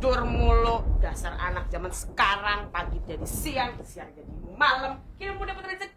tidur mulu. Dasar anak zaman sekarang, pagi jadi siang, siang jadi malam. Kayak mau dapat rezeki